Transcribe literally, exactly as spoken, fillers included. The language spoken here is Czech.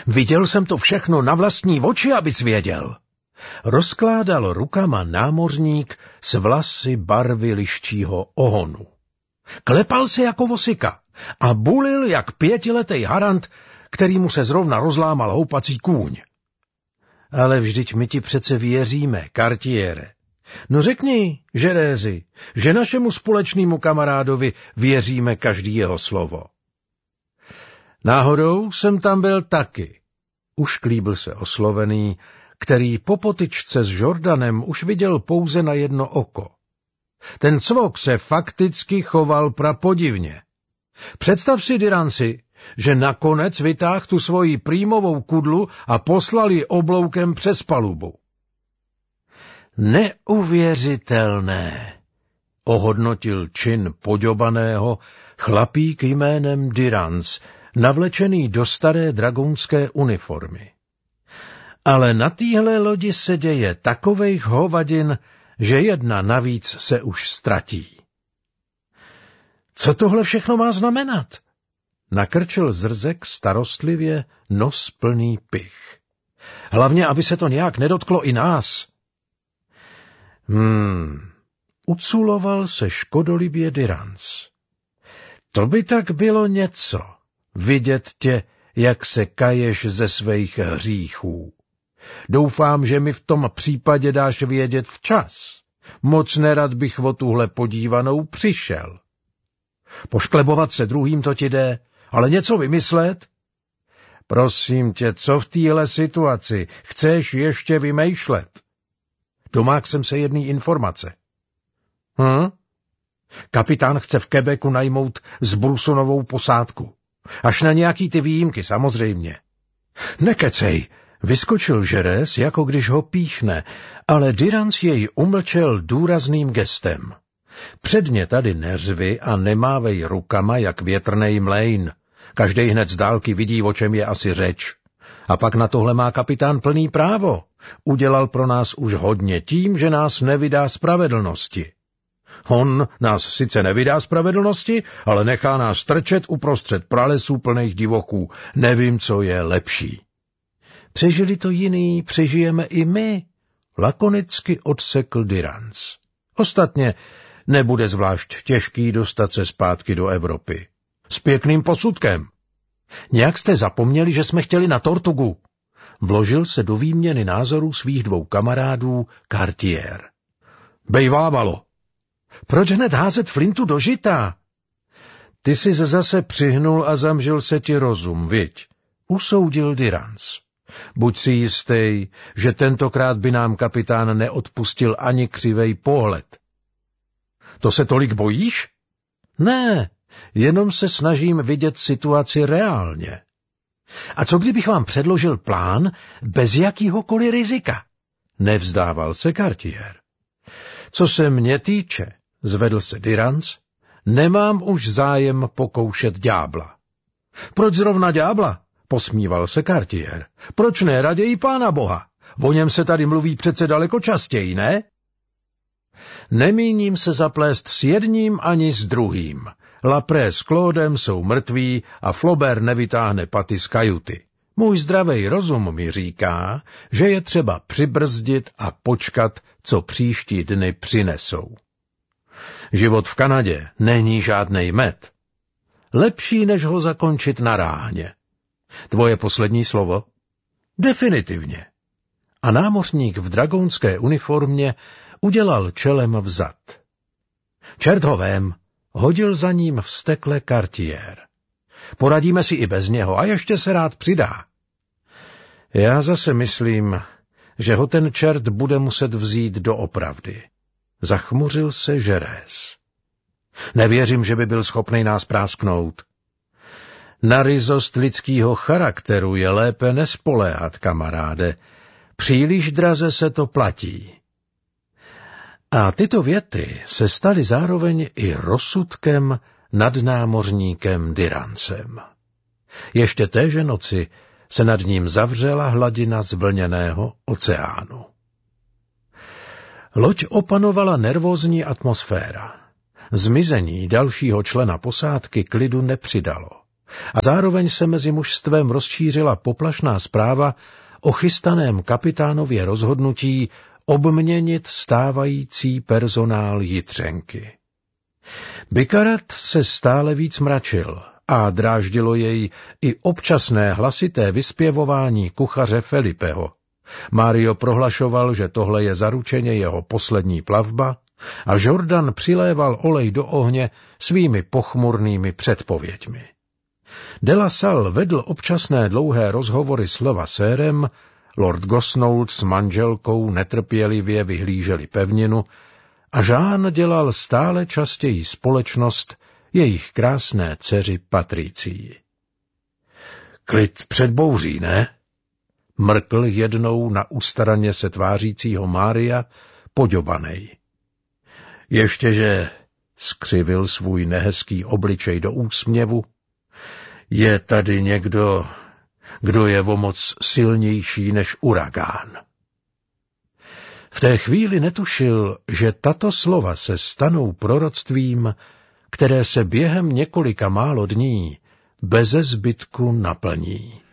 Viděl jsem to všechno na vlastní oči, abys věděl. Rozkládal rukama námořník s vlasy barvy liščího ohonu. Klepal se jako vosika a bulil jak pětiletý harant, kterýmu se zrovna rozlámal houpací kůň. Ale vždyť my ti přece věříme, Cartiere. No řekni, Žerézi, že našemu společnému kamarádovi věříme každý jeho slovo. Náhodou jsem tam byl taky. Ušklíbil se oslovený, který po potyčce s Jordanem už viděl pouze na jedno oko. Ten cvok se fakticky choval prapodivně. Představ si, Diranci, že nakonec vytáhl tu svoji prýmovou kudlu a poslal ji obloukem přes palubu. Neuvěřitelné, ohodnotil čin poďobaného chlapík jménem Dirance, navlečený do staré dragounské uniformy. Ale na téhle lodi se děje takovejch hovadin, že jedna navíc se už ztratí. Co tohle všechno má znamenat? Nakrčil Zrzek starostlivě, nos plný pich. Hlavně, aby se to nějak nedotklo i nás. Hmm, uculoval se škodolibě Dirance. To by tak bylo něco, vidět tě, jak se kaješ ze svých hříchů. Doufám, že mi v tom případě dáš vědět včas. Moc nerad bych o tuhle podívanou přišel. Pošklebovat se druhým to ti jde, ale něco vymyslet? Prosím tě, co v téhle situaci chceš ještě vymýšlet? Domák jsem se jedný informace. Hm? Kapitán chce v Quebecu najmout zbrusunovou posádku. Až na nějaký ty výjimky, samozřejmě. Nekecej, vyskočil Žerez, jako když ho píchne, ale Dirance jej umlčel důrazným gestem. Předně tady neřvi a nemávej rukama, jak větrnej mlejn. Každej hned z dálky vidí, o čem je asi řeč. A pak na tohle má kapitán plný právo. Udělal pro nás už hodně tím, že nás nevydá spravedlnosti. On nás sice nevydá spravedlnosti, ale nechá nás trčet uprostřed pralesů plných divoků. Nevím, co je lepší. Přežili to jiný, přežijeme i my, lakonicky odsekl Dirance. Ostatně nebude zvlášť těžký dostat se zpátky do Evropy. S pěkným posudkem. Nějak jste zapomněli, že jsme chtěli na Tortugu. Vložil se do výměny názorů svých dvou kamarádů Cartier. Bejvávalo. Proč hned házet flintu do žita? Ty jsi se zase přihnul a zamžil se ti rozum, viď? Usoudil Dirance. Buď si jistý, že tentokrát by nám kapitán neodpustil ani křivej pohled. To se tolik bojíš? Ne, jenom se snažím vidět situaci reálně. A co kdybych vám předložil plán bez jakýhokoliv rizika? Nevzdával se Cartier. Co se mě týče, zvedl se Dirance, nemám už zájem pokoušet ďábla. Proč zrovna ďábla? Posmíval se Cartier. Proč ne raději Pána Boha? O něm se tady mluví přece daleko častěji, ne? Nemíním se zaplést s jedním ani s druhým. Lapré s Claudem jsou mrtví a Flaubert nevytáhne paty z kajuty. Můj zdravý rozum mi říká, že je třeba přibrzdit a počkat, co příští dny přinesou. Život v Kanadě není žádnej med. Lepší, než ho zakončit na ráhně. Tvoje poslední slovo? Definitivně. A námořník v dragounské uniformě udělal čelem vzad. Čert ho vém, hodil za ním vztekle Cartier. Poradíme si i bez něho a ještě se rád přidá. Já zase myslím, že ho ten čert bude muset vzít doopravdy. Zachmuřil se Žerez. Nevěřím, že by byl schopný nás prásknout. Na ryzost lidského charakteru je lépe nespoléhat, kamaráde. Příliš draze se to platí. A tyto věty se staly zároveň i rozsudkem nad námořníkem Dirancem. Ještě téže noci se nad ním zavřela hladina zvlněného oceánu. Loď opanovala nervózní atmosféra. Zmizení dalšího člena posádky klidu nepřidalo. A zároveň se mezi mužstvem rozšířila poplašná zpráva o chystaném kapitánově rozhodnutí obměnit stávající personál Jitřenky. Bikarat se stále víc mračil a dráždilo jej i občasné hlasité vyspěvování kuchaře Felipeho. Mário prohlašoval, že tohle je zaručeně jeho poslední plavba, a Jordan přiléval olej do ohně svými pochmurnými předpověďmi. De La Salle vedl občasné dlouhé rozhovory s Levasérem, lord Gosnold s manželkou netrpělivě vyhlíželi pevninu a Jean dělal stále častěji společnost jejich krásné dceři Patricii. Klid před bouří, ne? Mrkl jednou na ustaraně se tvářícího Mária, poďobanej. Ještěže skřivil svůj nehezký obličej do úsměvu. Je tady někdo, kdo je o moc silnější než uragán. V té chvíli netušil, že tato slova se stanou proroctvím, které se během několika málo dní beze zbytku naplní.